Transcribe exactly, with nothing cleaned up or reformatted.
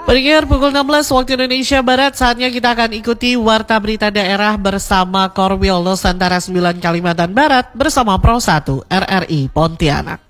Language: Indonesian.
Pendengar pukul enam belas waktu Indonesia Barat, saatnya kita akan ikuti Warta Berita Daerah bersama Korwil Nusantara sembilan Kalimantan Barat bersama Pro satu R R I Pontianak.